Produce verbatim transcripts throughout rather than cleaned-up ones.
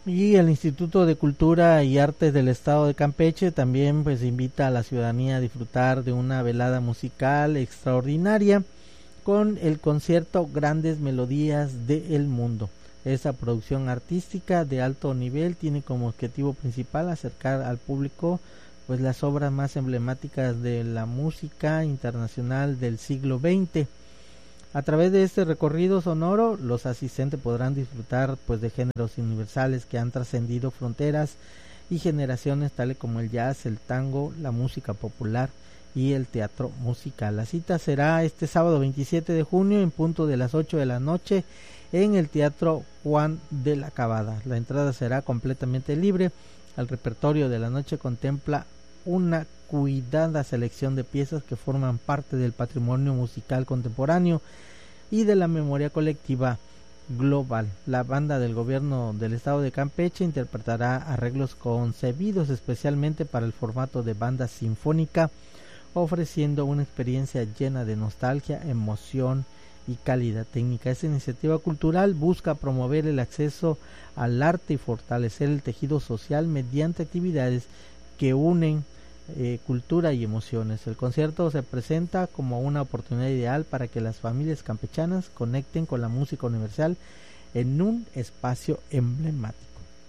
Y el Instituto de Cultura y Artes del Estado de Campeche también pues invita a la ciudadanía a disfrutar de una velada musical extraordinaria con el concierto Grandes Melodías del Mundo. Esta producción artística de alto nivel tiene como objetivo principal acercar al público pues las obras más emblemáticas de la música internacional del siglo veinte. A través de este recorrido sonoro, los asistentes podrán disfrutar pues de géneros universales que han trascendido fronteras y generaciones, tales como el jazz, el tango, la música popular y el teatro musical. La cita será este sábado veintisiete de junio en punto de las ocho de la noche en el Teatro Juan de la Cabada. La entrada será completamente libre. El repertorio de la noche contempla una cuidada selección de piezas que forman parte del patrimonio musical contemporáneo y de la memoria colectiva global. La banda del gobierno del estado de Campeche interpretará arreglos concebidos especialmente para el formato de banda sinfónica, ofreciendo una experiencia llena de nostalgia, emoción y calidad técnica. Esta iniciativa cultural busca promover el acceso al arte y fortalecer el tejido social mediante actividades que unen eh, cultura y emociones. El concierto se presenta como una oportunidad ideal para que las familias campechanas conecten con la música universal en un espacio emblemático.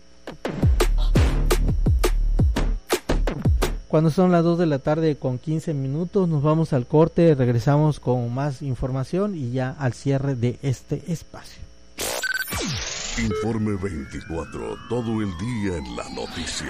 Cuando son las dos de la tarde con quince minutos, nos vamos al corte, regresamos con más información y ya al cierre de este espacio. Informe veinticuatro, todo el día en la noticia.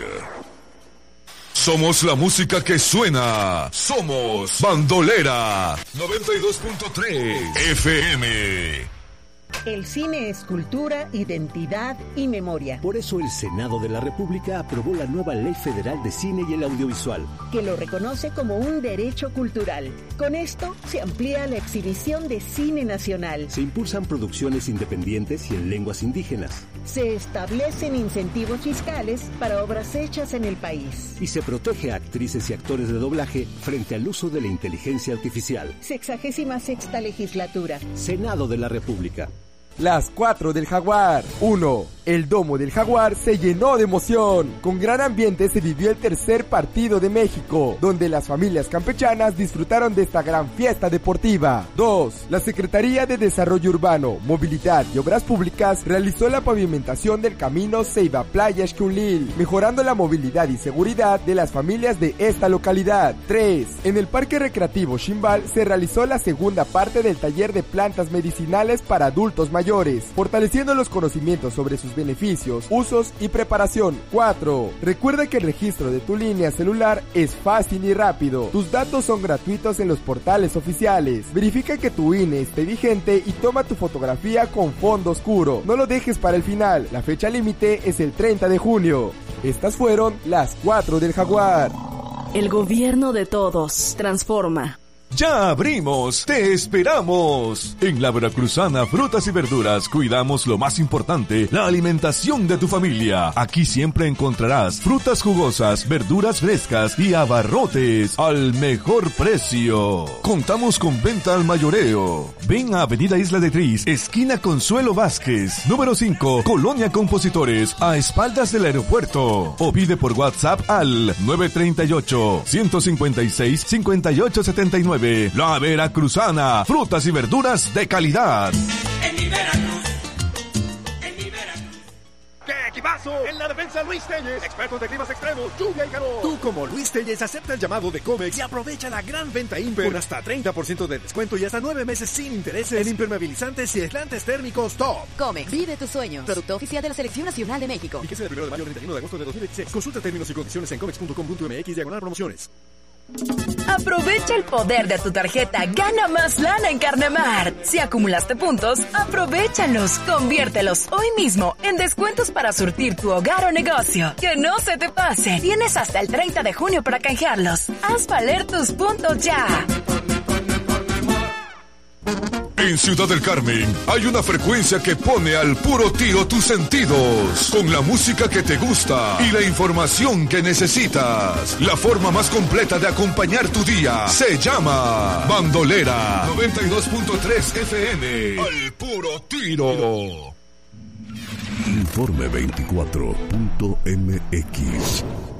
Somos la música que suena. Somos Bandolera noventa y dos punto tres F M. El cine es cultura, identidad y memoria. Por eso el Senado de la República aprobó la nueva Ley Federal de Cine y el Audiovisual, que lo reconoce como un derecho cultural. Con esto se amplía la exhibición de cine nacional. Se impulsan producciones independientes y en lenguas indígenas. Se establecen incentivos fiscales para obras hechas en el país. Y se protege a actrices y actores de doblaje frente al uso de la inteligencia artificial. Sexagésima sexta legislatura. Senado de la República. Las cuatro del Jaguar. uno. El domo del Jaguar se llenó de emoción. Con gran ambiente se vivió el tercer partido de México, donde las familias campechanas disfrutaron de esta gran fiesta deportiva. dos. La Secretaría de Desarrollo Urbano, Movilidad y Obras Públicas realizó la pavimentación del camino Ceiba Playa Xculil, mejorando la movilidad y seguridad de las familias de esta localidad. tres. En el Parque Recreativo Ximbal se realizó la segunda parte del taller de plantas medicinales para adultos mayores, fortaleciendo los conocimientos sobre sus beneficios, usos y preparación. cuatro. Recuerda que el registro de tu línea celular es fácil y rápido. Tus datos son gratuitos en los portales oficiales. Verifica que tu I N E esté vigente y toma tu fotografía con fondo oscuro. No lo dejes para el final. La fecha límite es el treinta de junio. Estas fueron las cuatro del Jaguar. El gobierno de todos transforma. ¡Ya abrimos! ¡Te esperamos! En la Veracruzana Frutas y Verduras cuidamos lo más importante, la alimentación de tu familia. Aquí siempre encontrarás frutas jugosas, verduras frescas y abarrotes al mejor precio. Contamos con venta al mayoreo. Ven a Avenida Isla de Tris, esquina Consuelo Vázquez, número cinco, Colonia Compositores, a espaldas del aeropuerto. O pide por WhatsApp al nueve tres ocho, uno cinco seis, cinco ocho siete nueve. La Veracruzana, frutas y verduras de calidad. En mi Veracruz, en mi Veracruz. ¡Qué equipazo! En la defensa Luis Telles, expertos de climas extremos, lluvia y calor. Tú como Luis Telles acepta el llamado de Comex y aprovecha la gran venta Imper con hasta treinta por ciento de descuento y hasta nueve meses sin intereses en impermeabilizantes y aislantes térmicos top. Comex, vive tus sueños. Producto oficial de la Selección Nacional de México. Fíjese del primero de mayo al treinta y uno de agosto de dos mil dieciséis. Consulta términos y condiciones en comex punto com punto m x diagonal promociones. Aprovecha el poder de tu tarjeta Gana Más Lana en Carnemar. Si acumulaste puntos, aprovéchalos, conviértelos hoy mismo en descuentos para surtir tu hogar o negocio. Que no se te pase. Tienes hasta el treinta de junio para canjearlos. Haz valer tus puntos ya. En Ciudad del Carmen hay una frecuencia que pone al puro tiro tus sentidos, con la música que te gusta y la información que necesitas. La forma más completa de acompañar tu día se llama Bandolera noventa y dos punto tres F M. Al puro tiro. Informe veinticuatro punto m x.